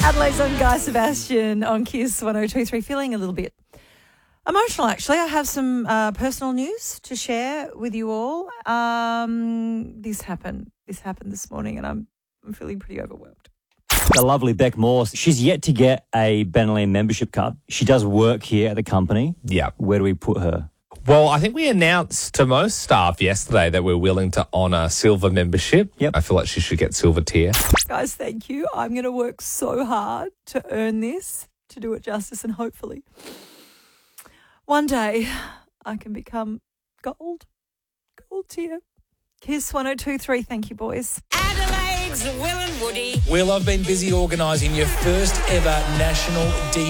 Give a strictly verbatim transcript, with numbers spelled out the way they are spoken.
Adelaide's on Guy Sebastian on Kiss one oh two three. Feeling a little bit emotional, actually. I have some uh, personal news to share with you all. Um, this happened. This happened this morning, and I'm I'm feeling pretty overwhelmed. The lovely Beck Morse. She's yet to get a Ben Lee membership card. She does work here at the company. Yeah. Where do we put her? Well, I think we announced to most staff yesterday that we're willing to honour silver membership. Yep. I feel like she should get silver tier. Guys, thank you. I'm going to work so hard to earn this, to do it justice, and hopefully one day I can become gold. Gold tier. Kiss one oh two three. Thank you, boys. Adelaide's Will and Woody. Will, I've been busy organising your first ever national D